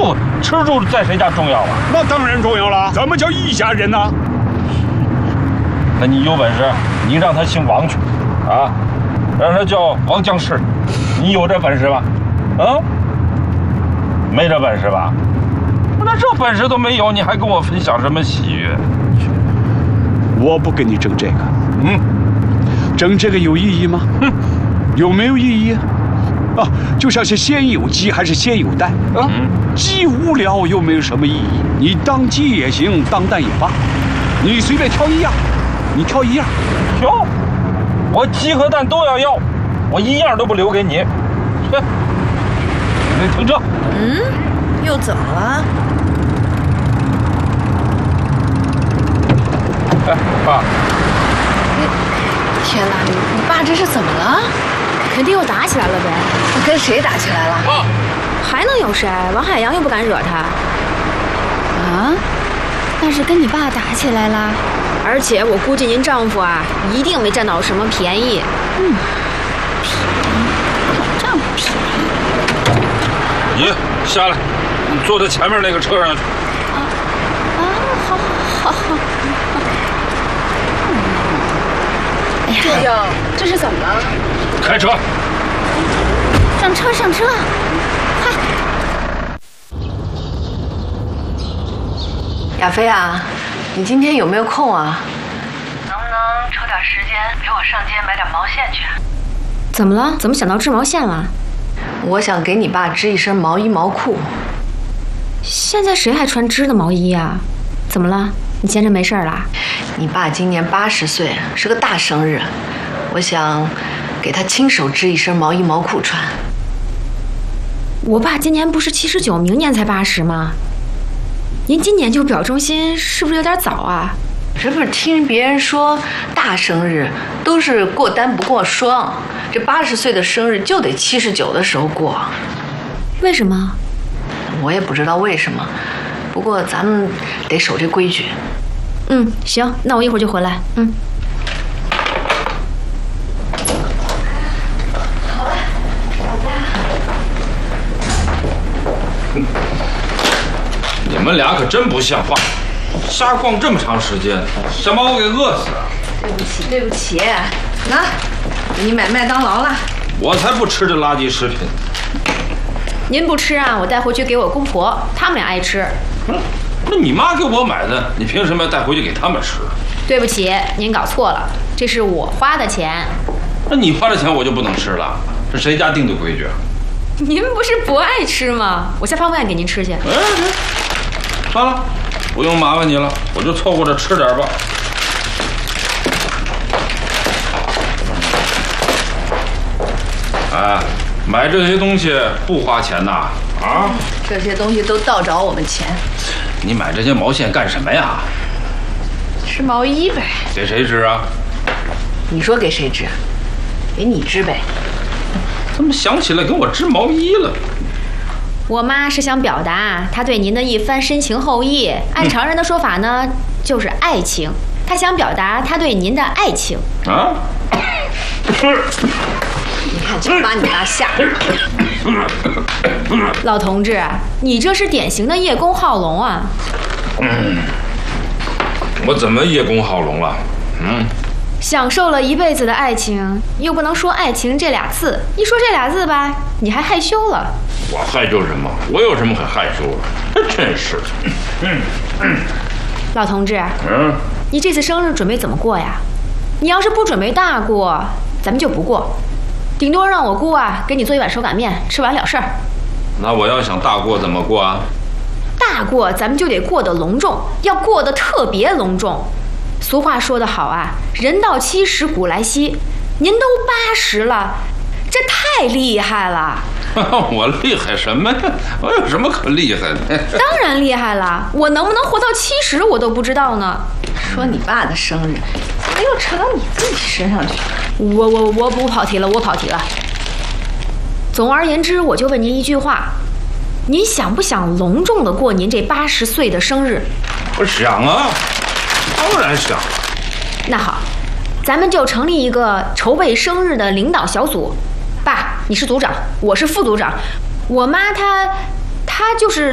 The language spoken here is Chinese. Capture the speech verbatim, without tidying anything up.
住吃住在谁家重要啊？ 那当然重要了，咱们叫一家人呐。 那你有本事，你让他姓王去，啊，让他叫王将士，你有这本事吧？啊，没这本事吧？那这本事都没有，你还跟我分享什么喜悦？ 我不跟你争这个， 嗯， 争这个有意义吗？ 嗯， 有没有意义啊？就像是先有鸡还是先有蛋啊？ 嗯， 鸡无聊又没有什么意义，你当鸡也行，当蛋也罢，你随便挑一样，你挑一样， 挑，我鸡和蛋都要要，我一样都不留给你。去，你停车。 嗯，又怎么了？ 哎，爸。 天哪，你你爸这是怎么了？ 肯定又打起来了呗。 跟谁打起来了？ 啊， 还能有谁？王海洋又不敢惹他。 啊？那是跟你爸打起来了？ 而且我估计您丈夫啊，一定没占到什么便宜。 嗯，便宜，这么便宜。 你下来，你坐在前面那个车上去。 啊啊，好好好。哎呀， 舅舅，这是怎么了？ 开车。 上车，上车，快！ 亚飞啊，你今天有没有空啊？ 能不能抽点时间陪我上街买点毛线去？ 怎么了？怎么想到织毛线了？ 我想给你爸织一身毛衣毛裤。 现在谁还穿织的毛衣啊？怎么了？你闲着没事啦？ 你爸今年八十岁，是个大生日，我想给他亲手织一身毛衣毛裤穿。 我爸今年不是七十九，明年才八十吗？您今年就表忠心，是不是有点早啊？ 这不是听别人说，大生日都是过单不过双，这八十岁的生日就得七十九的时候过。 为什么？ 我也不知道为什么，不过咱们得守这规矩。 嗯，行，那我一会儿就回来。嗯。 你们俩可真不像话，瞎逛这么长时间，想把我给饿死啊！ 对不起，对不起，来，给你买麦当劳了。 我才不吃这垃圾食品。 您不吃啊，我带回去给我公婆，他们俩爱吃。 嗯，那你妈给我买的，你凭什么要带回去给他们吃？ 对不起，您搞错了，这是我花的钱。 那你花的钱我就不能吃了？这谁家定的规矩啊？ 您不是不爱吃吗？我下饭饭给您吃去。 哎，算了，不用麻烦你了，我就凑合着吃点吧。哎，买这些东西不花钱呐？啊？ 这些东西都倒找我们钱。 你买这些毛线干什么呀？ 织毛衣呗。 给谁织啊？ 你说给谁织？给你织呗。 怎么想起来给我织毛衣了？ 我妈是想表达她对您的一番深情厚谊，按常人的说法呢，就是爱情。她想表达她对您的爱情。 啊？ 你看，真把你妈吓着。 老同志，你这是典型的叶公好龙啊！ 嗯，我怎么叶公好龙了？嗯。 享受了一辈子的爱情，又不能说爱情这俩字，一说这俩字吧，你还害羞了。 我害羞什么？我有什么可害羞的？真是。嗯嗯。 老同志， 嗯， 你这次生日准备怎么过呀？你要是不准备大过，咱们就不过，顶多让我姑啊给你做一碗手擀面，吃完了事儿。 那我要想大过怎么过啊？ 大过咱们就得过得隆重，要过得特别隆重。俗话说得好啊，人到七十古来稀，您都八十了，这太厉害了。 我厉害什么呀？我有什么可厉害的？ 当然厉害了，我能不能活到七十我都不知道呢。 说你爸的生日，怎么又扯到你自己身上去？ 我我我不跑题了，我跑题了。总而言之，我就问您一句话，您想不想隆重的过您这八十岁的生日？ 我想啊。当然想。 那好，咱们就成立一个筹备生日的领导小组。爸，你是组长，我是副组长。我妈她，她就是